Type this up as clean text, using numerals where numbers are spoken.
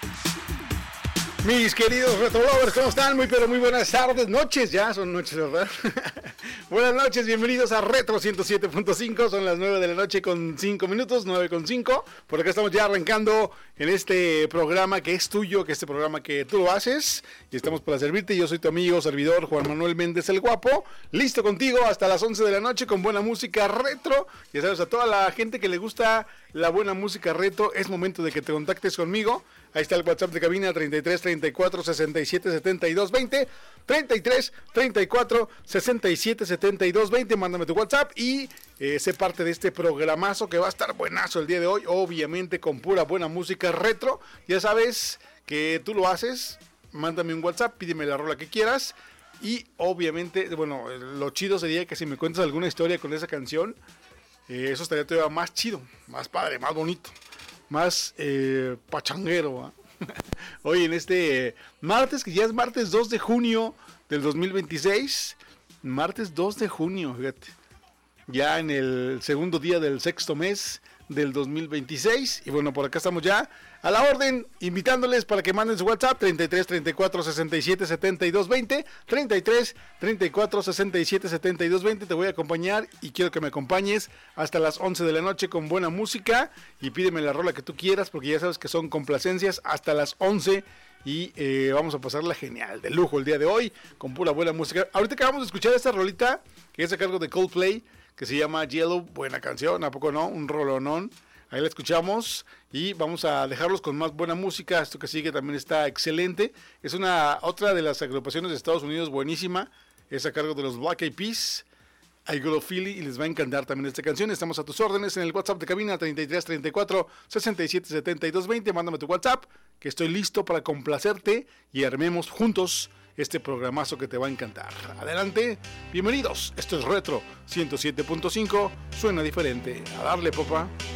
Mis queridos retrolovers, ¿cómo están? Muy buenas tardes, noches, ya son noches, ¿verdad? Buenas noches, bienvenidos a Retro 107.5, son las 9 de la noche con 5 minutos, 9:05. Por acá estamos ya arrancando en este programa que es tuyo, que este programa que tú lo haces, y estamos para servirte. Yo soy tu amigo, servidor, Juan Manuel Méndez el Guapo, listo contigo hasta las 11 de la noche con buena música retro. Ya sabes, a toda la gente que le gusta la buena música retro, es momento de que te contactes conmigo. Ahí está el WhatsApp de cabina, 33 34 67 72 20, 33 34 67 72 20, mándame tu WhatsApp y sé parte de este programazo que va a estar buenazo el día de hoy, obviamente con pura buena música retro. Ya sabes que tú lo haces, mándame un WhatsApp, pídeme la rola que quieras y obviamente, bueno, lo chido sería que si me cuentas alguna historia con esa canción, eso estaría todavía más chido, más padre, más bonito, más pachanguero, ¿eh? Hoy en este martes, que ya es martes 2 de junio del 2026, martes 2 de junio, fíjate, ya en el segundo día del sexto mes del 2026, y bueno, por acá estamos ya a la orden, invitándoles para que manden su WhatsApp, 33 34 67 72 20, 33 34 67 72 20, te voy a acompañar y quiero que me acompañes hasta las 11 de la noche con buena música, y pídeme la rola que tú quieras, porque ya sabes que son complacencias hasta las 11, y vamos a pasarla genial, de lujo el día de hoy, con pura buena música. Ahorita acabamos de escuchar esta rolita, que es a cargo de Coldplay, que se llama Yellow, buena canción, ¿a poco no? Un rolonón. Ahí la escuchamos y vamos a dejarlos con más buena música. Esto que sigue también está excelente. Es otra de las agrupaciones de Estados Unidos buenísima. Es a cargo de los Black Eyed Peas, I Got a Feeling, y les va a encantar también esta canción. Estamos a tus órdenes en el WhatsApp de cabina 33 34 67 72 20. Mándame tu WhatsApp, que estoy listo para complacerte y armemos juntos este programazo que te va a encantar. Adelante, bienvenidos. Esto es Retro 107.5. Suena diferente. A darle, papá.